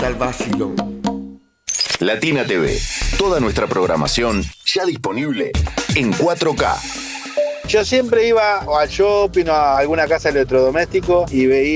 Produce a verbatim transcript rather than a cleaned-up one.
gusta el vacilón. Latina T V. Toda nuestra programación ya disponible en cuatro K. Yo siempre iba al shopping o a alguna casa de electrodoméstico y veía